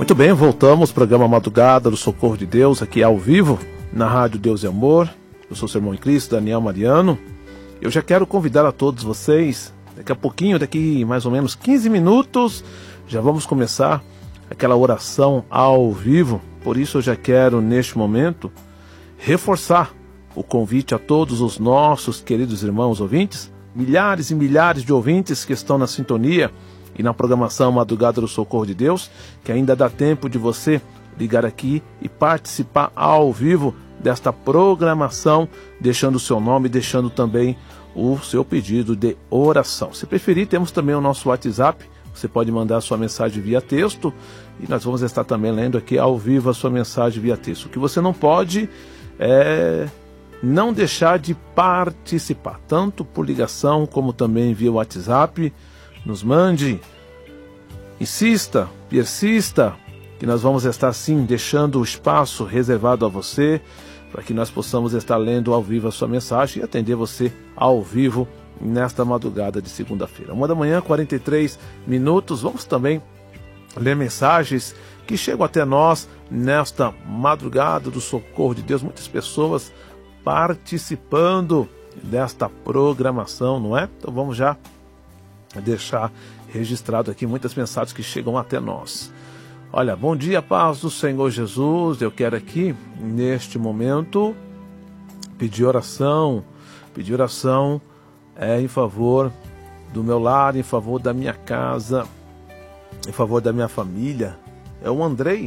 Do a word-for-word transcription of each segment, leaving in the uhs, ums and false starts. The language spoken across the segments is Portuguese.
Muito bem, voltamos, programa Madrugada do Socorro de Deus, aqui ao vivo, na Rádio Deus e Amor. Eu sou o seu irmão em Cristo, Daniel Mariano. Eu já quero convidar a todos vocês, daqui a pouquinho, daqui mais ou menos quinze minutos, já vamos começar aquela oração ao vivo. Por isso eu já quero, neste momento, reforçar o convite a todos os nossos queridos irmãos ouvintes, milhares e milhares de ouvintes que estão na sintonia e na programação Madrugada do Socorro de Deus, que ainda dá tempo de você ligar aqui e participar ao vivo desta programação, deixando o seu nome, deixando também o seu pedido de oração. Se preferir, temos também o nosso WhatsApp, você pode mandar a sua mensagem via texto e nós vamos estar também lendo aqui ao vivo a sua mensagem via texto. O que você não pode é não deixar de participar, tanto por ligação como também via WhatsApp. Nos mande, insista, persista, que nós vamos estar sim deixando o espaço reservado a você, para que nós possamos estar lendo ao vivo a sua mensagem e atender você ao vivo nesta madrugada de segunda-feira. Uma da manhã, quarenta e três minutos, vamos também ler mensagens que chegam até nós nesta madrugada do Socorro de Deus. Muitas pessoas participando desta programação, não é? Então vamos já deixar registrado aqui muitas mensagens que chegam até nós. Olha, bom dia, paz do Senhor Jesus. Eu quero aqui, neste momento, pedir oração, pedir oração é, em favor do meu lar, em favor da minha casa, em favor da minha família. É o Andrei,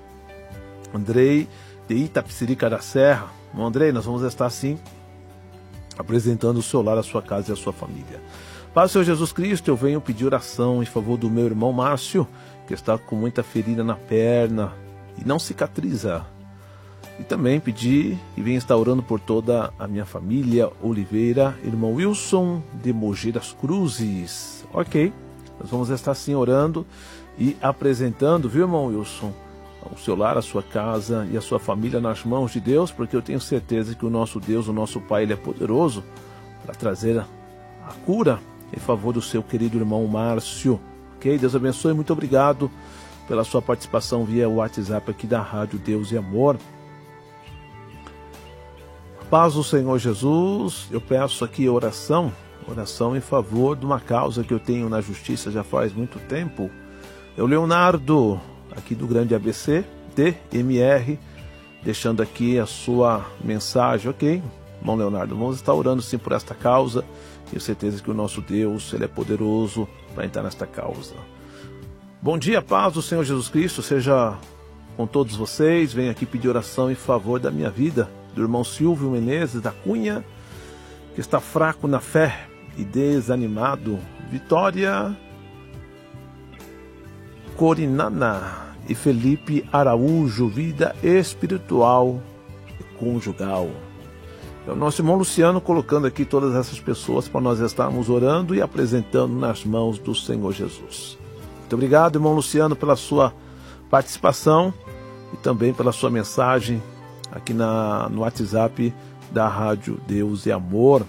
Andrei de Itapecerica da Serra. Bom, Andrei, nós vamos estar assim, apresentando o seu lar, a sua casa e a sua família. Pai do Senhor Jesus Cristo, eu venho pedir oração em favor do meu irmão Márcio, que está com muita ferida na perna e não cicatriza. E também pedir e venho estar orando por toda a minha família, Oliveira, irmão Wilson de Mogi das Cruzes. Ok, nós vamos estar assim orando e apresentando, viu, irmão Wilson, o seu lar, a sua casa e a sua família nas mãos de Deus, porque eu tenho certeza que o nosso Deus, o nosso Pai, Ele é poderoso para trazer a cura em favor do seu querido irmão Márcio. Ok? Deus abençoe, muito obrigado pela sua participação via WhatsApp aqui da Rádio Deus e Amor. Paz do Senhor Jesus, eu peço aqui oração, oração em favor de uma causa que eu tenho na justiça já faz muito tempo. Eu, Leonardo, aqui do Grande A B C, D M R, deixando aqui a sua mensagem, ok? Bom, Leonardo, vamos estar orando sim por esta causa. Tenho certeza que o nosso Deus, Ele é poderoso para entrar nesta causa. Bom dia, paz do Senhor Jesus Cristo, seja com todos vocês. Venho aqui pedir oração em favor da minha vida, do irmão Silvio Menezes da Cunha, que está fraco na fé e desanimado. Vitória Corinana e Felipe Araújo, vida espiritual e conjugal. É o nosso irmão Luciano colocando aqui todas essas pessoas para nós estarmos orando e apresentando nas mãos do Senhor Jesus. Muito obrigado, irmão Luciano, pela sua participação e também pela sua mensagem aqui na, no WhatsApp da Rádio Deus e Amor.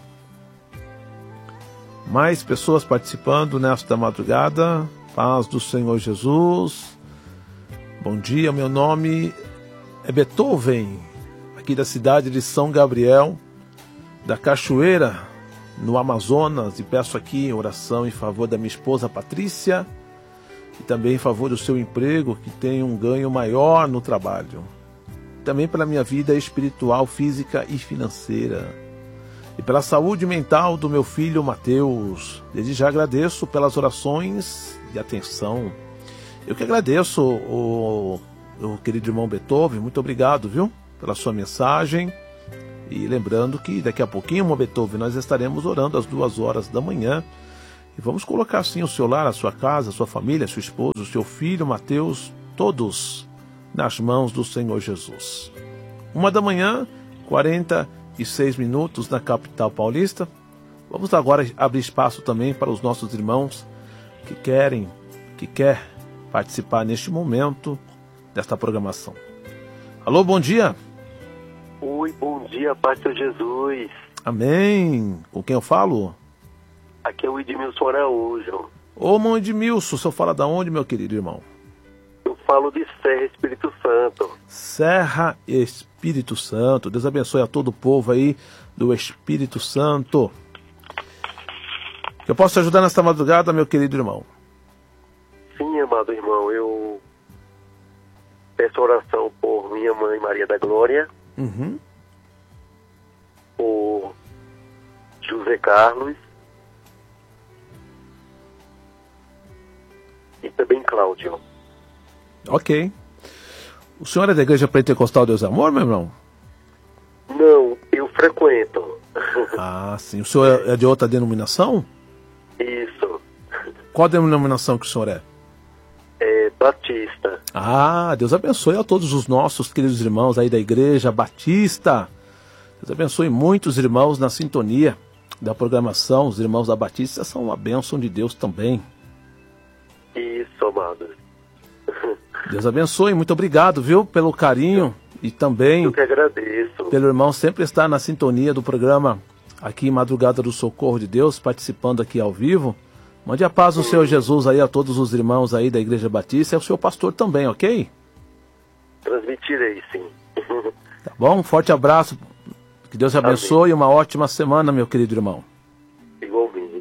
Mais pessoas participando nesta madrugada. Paz do Senhor Jesus. Bom dia, meu nome é Beethoven, aqui da cidade de São Gabriel, da Cachoeira, no Amazonas, e peço aqui oração em favor da minha esposa Patrícia e também em favor do seu emprego, que tenha um ganho maior no trabalho. Também pela minha vida espiritual, física e financeira. E pela saúde mental do meu filho Mateus. Desde já agradeço pelas orações e atenção. Eu que agradeço, o, o querido irmão Beethoven, muito obrigado, viu, pela sua mensagem. E lembrando que daqui a pouquinho, irmão Beethoven, nós estaremos orando às duas horas da manhã. E vamos colocar assim o seu lar, a sua casa, a sua família, a sua esposa, o seu filho Mateus, todos nas mãos do Senhor Jesus. Uma da manhã, quarenta e seis minutos na capital paulista. Vamos agora abrir espaço também para os nossos irmãos que querem, que quer participar neste momento desta programação. Alô, bom dia. Oi, bom dia, Pastor Jesus. Amém. Com quem eu falo? Aqui é o Edmilson Araújo. Ô, irmão Edmilson, o senhor fala da onde, meu querido irmão? Eu falo de Serra, Espírito Santo. Serra, Espírito Santo. Deus abençoe a todo o povo aí do Espírito Santo. Eu posso te ajudar nesta madrugada, meu querido irmão? Sim, amado irmão, eu peço oração por minha mãe Maria da Glória, Uhum. por José Carlos e também Cláudio. Ok. O senhor é da Igreja Pentecostal Deus e Amor, meu irmão? Não, eu frequento. Ah, sim. O senhor é de outra denominação? Isso, Qual denominação que o senhor é? é Batista. Ah, Deus abençoe a todos os nossos queridos irmãos aí da Igreja Batista. Deus abençoe muitos irmãos na sintonia da programação. Os irmãos da Batista são uma bênção de Deus também. Isso, amado. Deus abençoe, muito obrigado, viu, pelo carinho e também Eu que agradeço. pelo irmão sempre estar na sintonia do programa aqui em Madrugada do Socorro de Deus, participando aqui ao vivo. Mande a paz do Senhor Jesus aí a todos os irmãos aí da Igreja Batista e ao seu pastor também, ok? Transmitirei, sim. Tá bom? Um forte abraço, que Deus te abençoe e uma ótima semana, meu querido irmão. Igualmente.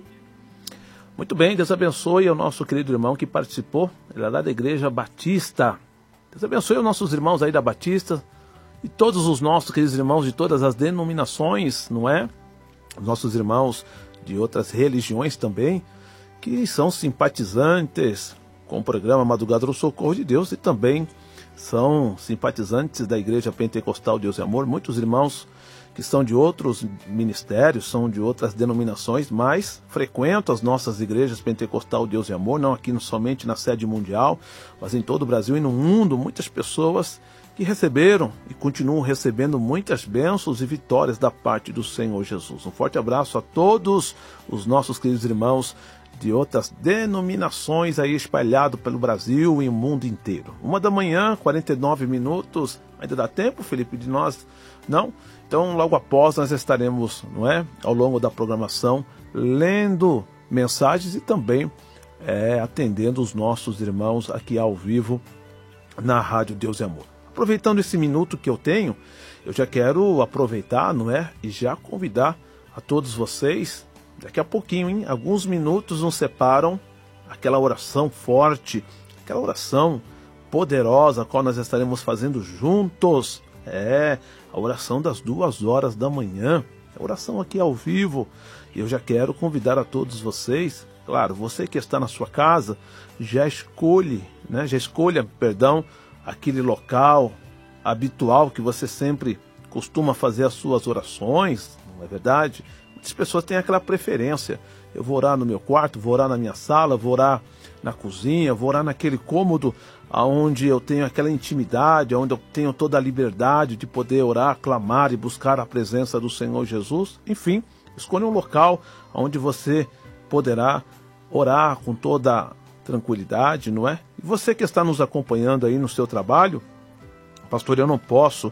Muito bem, Deus abençoe ao nosso querido irmão que participou, ele é lá da Igreja Batista. Deus abençoe os nossos irmãos aí da Batista e todos os nossos queridos irmãos de todas as denominações, não é? Os nossos irmãos de outras religiões também, que são simpatizantes com o programa Madrugada do Socorro de Deus e também são simpatizantes da Igreja Pentecostal Deus e Amor. Muitos irmãos que são de outros ministérios, são de outras denominações, mas frequentam as nossas igrejas Pentecostal Deus e Amor, não aqui somente na sede mundial, mas em todo o Brasil e no mundo. Muitas pessoas que receberam e continuam recebendo muitas bênçãos e vitórias da parte do Senhor Jesus. Um forte abraço a todos os nossos queridos irmãos de outras denominações aí espalhado pelo Brasil e o mundo inteiro. Uma da manhã, quarenta e nove minutos. Ainda dá tempo, Felipe, de nós? Não? Então, logo após, nós estaremos, não é, ao longo da programação, lendo mensagens e também é, atendendo os nossos irmãos aqui ao vivo na Rádio Deus e Amor. Aproveitando esse minuto que eu tenho, eu já quero aproveitar, não é, e já convidar a todos vocês. Daqui a pouquinho, em alguns minutos, nos separam aquela oração forte, aquela oração poderosa, a qual nós estaremos fazendo juntos. É, a oração das duas horas da manhã, a oração aqui ao vivo. E eu já quero convidar a todos vocês, claro, você que está na sua casa, já escolhe, né, já escolha, perdão, aquele local habitual que você sempre costuma fazer as suas orações, não é verdade? Muitas pessoas têm aquela preferência. Eu vou orar no meu quarto, vou orar na minha sala, vou orar na cozinha, vou orar naquele cômodo onde eu tenho aquela intimidade, onde eu tenho toda a liberdade de poder orar, clamar e buscar a presença do Senhor Jesus. Enfim, escolha um local onde você poderá orar com toda tranquilidade, não é? E você que está nos acompanhando aí no seu trabalho, pastor, eu não posso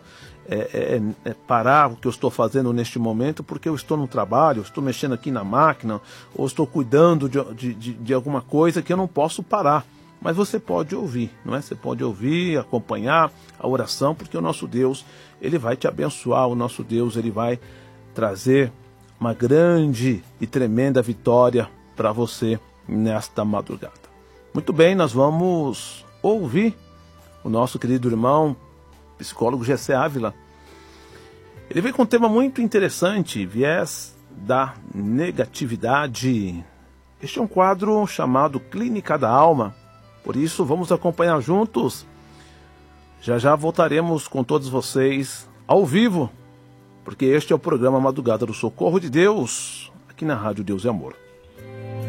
É, é, é parar o que eu estou fazendo neste momento porque eu estou no trabalho, estou mexendo aqui na máquina ou estou cuidando de, de, de alguma coisa que eu não posso parar. Mas você pode ouvir, não é? Você pode ouvir, acompanhar a oração, porque o nosso Deus, ele vai te abençoar, o nosso Deus, ele vai trazer uma grande e tremenda vitória para você nesta madrugada. Muito bem, nós vamos ouvir o nosso querido irmão psicólogo Gessé Ávila. Ele vem com um tema muito interessante, viés da negatividade. Este é um quadro chamado Clínica da Alma, por isso vamos acompanhar juntos. Já já voltaremos com todos vocês ao vivo, porque este é o programa Madrugada do Socorro de Deus, aqui na Rádio Deus e Amor.